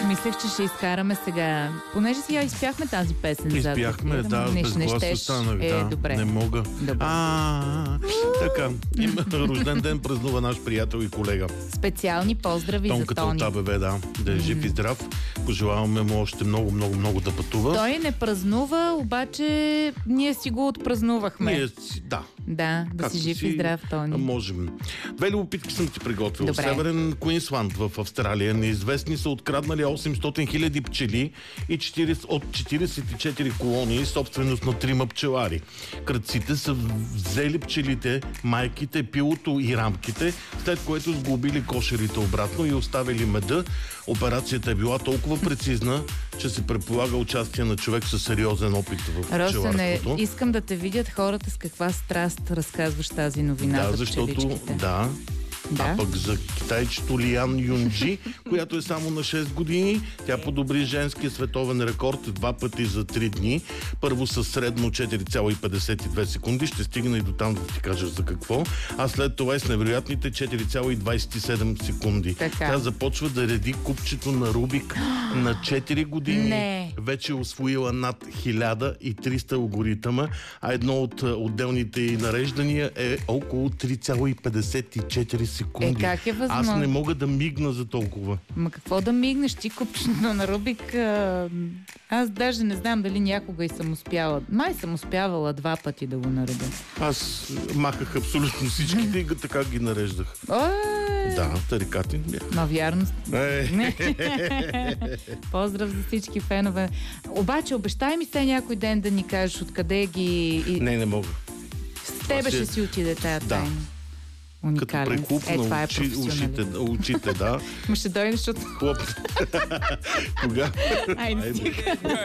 Мислех, че ще изкараме сега. Понеже сега изпяхме тази песен. Изпяхме, да, без глас останах. Да, добре. Не мога. Добре. Така. Има рожден ден празнува наш приятел и колега. Специални поздрави Тонката за Тони. от АБВ, да е жив и здрав. Пожелаваме му още много да пътува. Той не празнува, обаче ние си го отпразнувахме. Да си жив и здрав, Тони. Можем. Две любопитки съм ти приготвил. Добре. Северен Куинсланд в Австралия неизвестни са откраднали 800 хиляди пчели и от 44 колонии, собственост на 3 пчелари. Крадците са взели пчелите, майките, пилото и рамките, след което сглобили кошерите обратно и оставили меда. Операцията е била толкова прецизна, че се предполага участие на човек със сериозен опит в пчеларството. Росене, искам да те видят хората с каква страст разказваш тази новина за пчеличките. А пък за китайчето Лиян Юнджи, която е само на 6 години, тя подобри женския световен рекорд 2 пъти за 3 дни. Първо с средно 4,52 секунди, ще стигна и до там да ти кажа за какво, а след това и с невероятните 4,27 секунди. Тя започва да реди купчето на Рубик на 4 години. Вече освоила над 1300 алгоритъма, а едно от отделните й нареждания е около 3,54 секунди. Как е възможно? Аз не мога да мигна за толкова. Ма какво да мигнеш? Ти купчето на Рубик... Аз даже не знам дали някога и съм успяла. Май съм успявала 2 пъти да го наредя. Аз махах абсолютно всичките и така ги нареждах. Да, тарикати бях. Но вярно. Поздрав за всички фенове. Обаче обещай ми се някой ден да ни кажеш откъде ги... Не мога. С тебе ще си отиде тая тайна. Уникален. Като прекуп на очите, да. Ма ще дойде, защото... Кога? Айде, стига.